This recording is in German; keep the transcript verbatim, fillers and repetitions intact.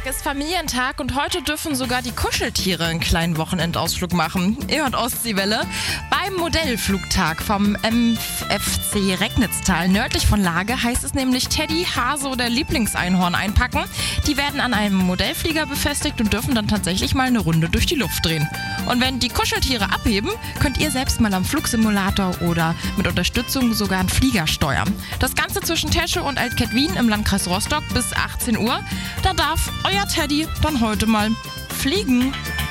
ist Familientag und heute dürfen sogar die Kuscheltiere einen kleinen Wochenendausflug machen. Ihr hört Ostseewelle. Beim Modellflugtag vom M F C Recknitztal nördlich von Lage heißt es nämlich Teddy, Hase oder Lieblingseinhorn einpacken. Die werden an einem Modellflieger befestigt und dürfen dann tatsächlich mal eine Runde durch die Luft drehen. Und wenn die Kuscheltiere abheben, könnt ihr selbst mal am Flugsimulator oder mit Unterstützung sogar einen Flieger steuern. Das Ganze zwischen Tesche und Altkettwin im Landkreis Rostock bis achtzehn Uhr. Da darf euer Teddy dann heute mal fliegen.